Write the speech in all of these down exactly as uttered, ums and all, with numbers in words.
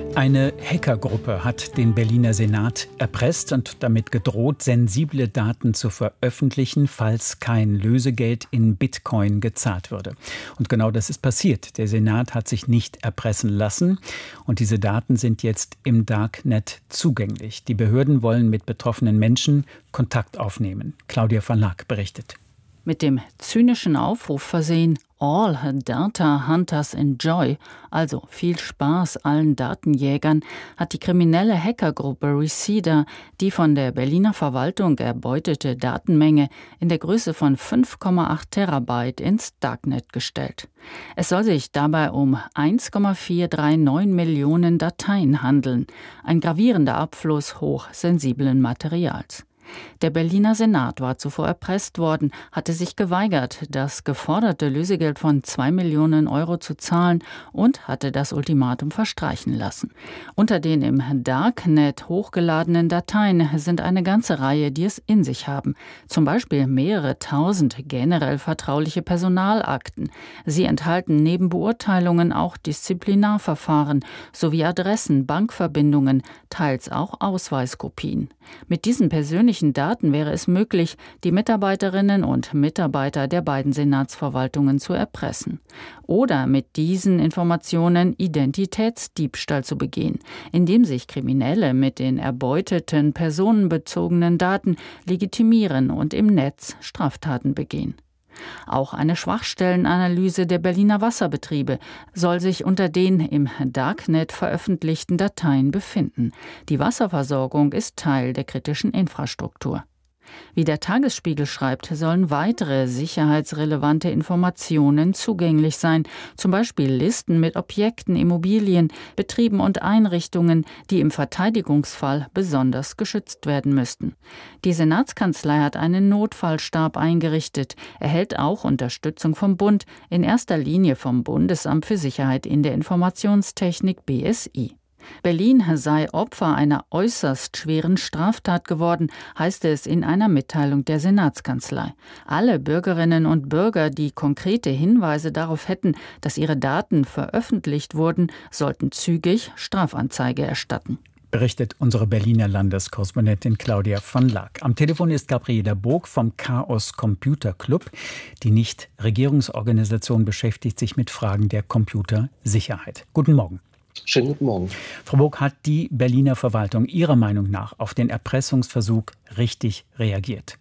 Eine Hackergruppe hat den Berliner Senat erpresst und damit gedroht, sensible Daten zu veröffentlichen, falls kein Lösegeld in Bitcoin gezahlt würde. Und genau das ist passiert. Der Senat hat sich nicht erpressen lassen und diese Daten sind jetzt im Darknet zugänglich. Die Behörden wollen mit betroffenen Menschen Kontakt aufnehmen. Claudia van Laak berichtet. Mit dem zynischen Aufruf versehen: All Data Hunters Enjoy, also viel Spaß allen Datenjägern, hat die kriminelle Hackergruppe Reseda die von der Berliner Verwaltung erbeutete Datenmenge in der Größe von fünf Komma acht Terabyte ins Darknet gestellt. Es soll sich dabei um eins Komma vier drei neun Millionen Dateien handeln, ein gravierender Abfluss hochsensiblen Materials. Der Berliner Senat war zuvor erpresst worden, hatte sich geweigert, das geforderte Lösegeld von zwei Millionen Euro zu zahlen und hatte das Ultimatum verstreichen lassen. Unter den im Darknet hochgeladenen Dateien sind eine ganze Reihe, die es in sich haben. Zum Beispiel mehrere tausend generell vertrauliche Personalakten. Sie enthalten neben Beurteilungen auch Disziplinarverfahren sowie Adressen, Bankverbindungen, teils auch Ausweiskopien. Mit diesen persönlichen Daten wäre es möglich, die Mitarbeiterinnen und Mitarbeiter der beiden Senatsverwaltungen zu erpressen. Oder mit diesen Informationen Identitätsdiebstahl zu begehen, indem sich Kriminelle mit den erbeuteten personenbezogenen Daten legitimieren und im Netz Straftaten begehen. Auch eine Schwachstellenanalyse der Berliner Wasserbetriebe soll sich unter den im Darknet veröffentlichten Dateien befinden. Die Wasserversorgung ist Teil der kritischen Infrastruktur. Wie der Tagesspiegel schreibt, sollen weitere sicherheitsrelevante Informationen zugänglich sein, zum Beispiel Listen mit Objekten, Immobilien, Betrieben und Einrichtungen, die im Verteidigungsfall besonders geschützt werden müssten. Die Senatskanzlei hat einen Notfallstab eingerichtet, erhält auch Unterstützung vom Bund, in erster Linie vom Bundesamt für Sicherheit in der Informationstechnik B S I. Berlin sei Opfer einer äußerst schweren Straftat geworden, heißt es in einer Mitteilung der Senatskanzlei. Alle Bürgerinnen und Bürger, die konkrete Hinweise darauf hätten, dass ihre Daten veröffentlicht wurden, sollten zügig Strafanzeige erstatten. Berichtet unsere Berliner Landeskorrespondentin Claudia van Laak. Am Telefon ist Gabriela Bog vom Chaos Computer Club. Die Nichtregierungsorganisation beschäftigt sich mit Fragen der Computersicherheit. Guten Morgen. Schönen guten Morgen. Frau Bog, hat die Berliner Verwaltung Ihrer Meinung nach auf den Erpressungsversuch richtig reagiert?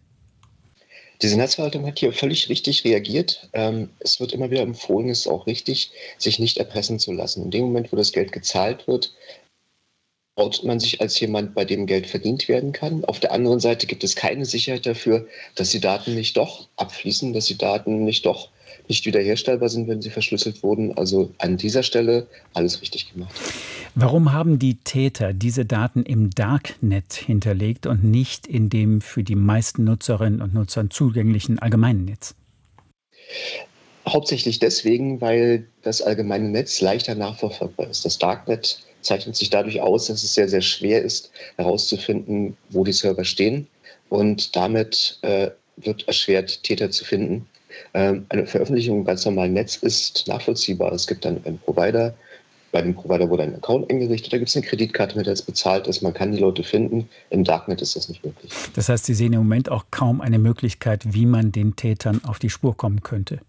Die Senatsverwaltung hat hier völlig richtig reagiert. Ähm, es wird immer wieder empfohlen, es ist auch richtig, sich nicht erpressen zu lassen. In dem Moment, wo das Geld gezahlt wird, outet man sich als jemand, bei dem Geld verdient werden kann. Auf der anderen Seite gibt es keine Sicherheit dafür, dass die Daten nicht doch abfließen, dass die Daten nicht doch nicht wiederherstellbar sind, wenn sie verschlüsselt wurden. Also an dieser Stelle alles richtig gemacht. Warum haben die Täter diese Daten im Darknet hinterlegt und nicht in dem für die meisten Nutzerinnen und Nutzer zugänglichen allgemeinen Netz? Hauptsächlich deswegen, weil das allgemeine Netz leichter nachverfolgbar ist. Das Darknet zeichnet sich dadurch aus, dass es sehr, sehr schwer ist, herauszufinden, wo die Server stehen. Und damit äh, wird erschwert, Täter zu finden. Ähm, eine Veröffentlichung im ganz normalen Netz ist nachvollziehbar. Es gibt dann einen Provider. Bei dem Provider wurde ein Account eingerichtet. Da gibt es eine Kreditkarte, mit der es bezahlt ist. Man kann die Leute finden. Im Darknet ist das nicht möglich. Das heißt, Sie sehen im Moment auch kaum eine Möglichkeit, wie man den Tätern auf die Spur kommen könnte.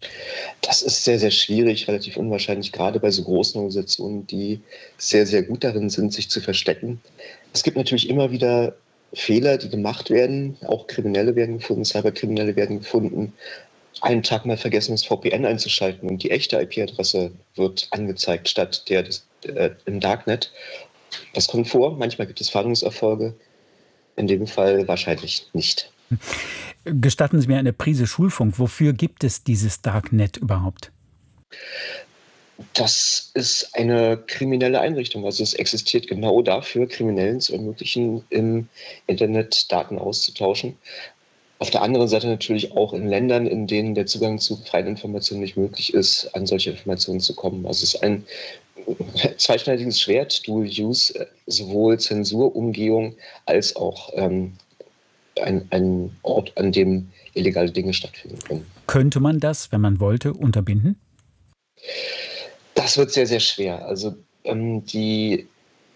Das ist sehr, sehr schwierig, relativ unwahrscheinlich, gerade bei so großen Organisationen, die sehr, sehr gut darin sind, sich zu verstecken. Es gibt natürlich immer wieder Fehler, die gemacht werden. Auch Kriminelle werden gefunden, Cyberkriminelle werden gefunden. Einen Tag mal vergessen, das V P N einzuschalten und die echte I P-Adresse wird angezeigt statt der des, äh, im Darknet. Das kommt vor. Manchmal gibt es Fahndungserfolge. In dem Fall wahrscheinlich nicht. Gestatten Sie mir eine Prise Schulfunk. Wofür gibt es dieses Darknet überhaupt? Das ist eine kriminelle Einrichtung. Also es existiert genau dafür, Kriminellen zu ermöglichen, im Internet Daten auszutauschen. Auf der anderen Seite natürlich auch in Ländern, in denen der Zugang zu freien Informationen nicht möglich ist, an solche Informationen zu kommen. Also es ist ein zweischneidiges Schwert, Dual Use, sowohl Zensurumgehung als auch ähm, ein, ein Ort, an dem illegale Dinge stattfinden können. Könnte man das, wenn man wollte, unterbinden? Das wird sehr, sehr schwer. Also ähm, die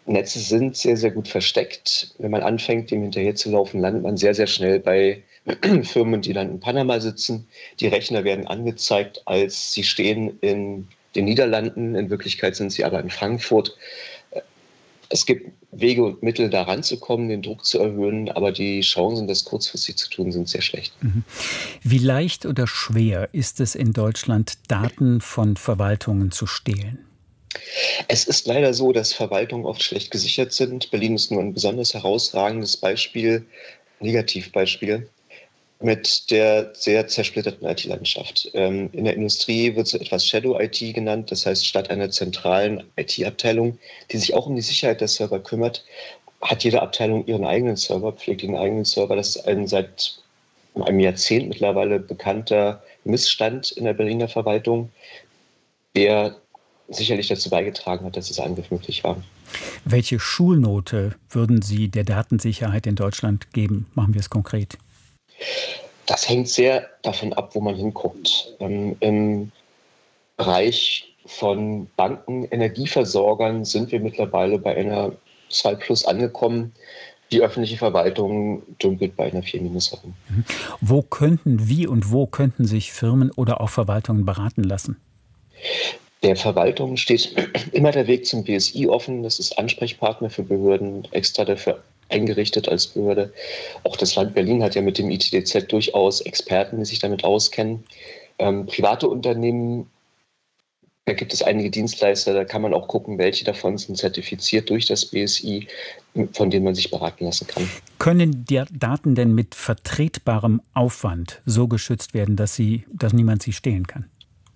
Netze sind sehr, sehr gut versteckt. Wenn man anfängt, dem hinterher zu laufen, landet man sehr, sehr schnell bei Firmen, die dann in Panama sitzen. Die Rechner werden angezeigt, als sie stehen in den Niederlanden. In Wirklichkeit sind sie aber in Frankfurt. Es gibt Wege und Mittel, da ranzukommen, den Druck zu erhöhen, aber die Chancen, das kurzfristig zu tun, sind sehr schlecht. Wie leicht oder schwer ist es in Deutschland, Daten von Verwaltungen zu stehlen? Es ist leider so, dass Verwaltungen oft schlecht gesichert sind. Berlin ist nur ein besonders herausragendes Beispiel, Negativbeispiel, mit der sehr zersplitterten I T-Landschaft. Ähm, in der Industrie wird so etwas Shadow-I T genannt, das heißt, statt einer zentralen I T-Abteilung, die sich auch um die Sicherheit der Server kümmert, hat jede Abteilung ihren eigenen Server, pflegt ihren eigenen Server. Das ist ein seit einem Jahrzehnt mittlerweile bekannter Missstand in der Berliner Verwaltung, der sicherlich dazu beigetragen hat, dass dieser Angriff möglich war. Welche Schulnote würden Sie der Datensicherheit in Deutschland geben? Machen wir es konkret. Das hängt sehr davon ab, wo man hinguckt. Ähm, Im Bereich von Banken, Energieversorgern sind wir mittlerweile bei einer zwei plus angekommen. Die öffentliche Verwaltung dümpelt bei einer vier minus herum. Wo könnten, wie und wo könnten sich Firmen oder auch Verwaltungen beraten lassen? Der Verwaltung steht immer der Weg zum B S I offen. Das ist Ansprechpartner für Behörden, extra dafür eingerichtet als Behörde. Auch das Land Berlin hat ja mit dem I T D Z durchaus Experten, die sich damit auskennen. Ähm, private Unternehmen, da gibt es einige Dienstleister, da kann man auch gucken, welche davon sind zertifiziert durch das B S I, von denen man sich beraten lassen kann. Können die Daten denn mit vertretbarem Aufwand so geschützt werden, dass, sie, dass niemand sie stehlen kann?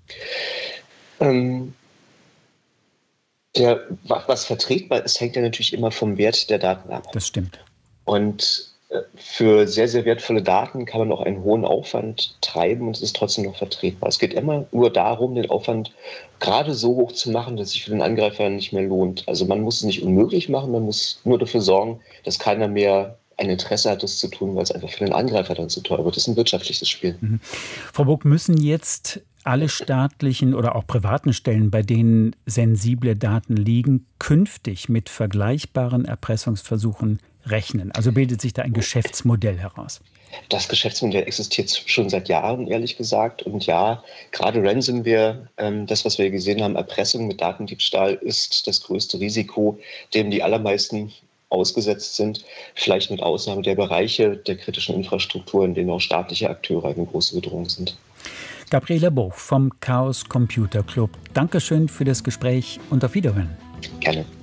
Ähm, der, was vertretbar ist, hängt ja natürlich immer vom Wert der Daten ab. Das stimmt. Und äh, für sehr, sehr wertvolle Daten kann man auch einen hohen Aufwand treiben und es ist trotzdem noch vertretbar. Es geht immer nur darum, den Aufwand gerade so hoch zu machen, dass es sich für den Angreifer nicht mehr lohnt. Also man muss es nicht unmöglich machen, man muss nur dafür sorgen, dass keiner mehr ein Interesse hat, das zu tun, weil es einfach für den Angreifer dann zu teuer wird. Das ist ein wirtschaftliches Spiel. Mhm. Frau Bock, müssen jetzt alle staatlichen oder auch privaten Stellen, bei denen sensible Daten liegen, künftig mit vergleichbaren Erpressungsversuchen rechnen? Also bildet sich da ein Geschäftsmodell heraus? Das Geschäftsmodell existiert schon seit Jahren, ehrlich gesagt. Und ja, gerade Ransomware, ähm, das, was wir gesehen haben, Erpressung mit Datendiebstahl, ist das größte Risiko, dem die allermeisten ausgesetzt sind, vielleicht mit Ausnahme der Bereiche der kritischen Infrastruktur, in denen auch staatliche Akteure eine große Bedrohung sind. Gabriele Boch vom Chaos Computer Club. Dankeschön für das Gespräch und auf Wiederhören. Gerne.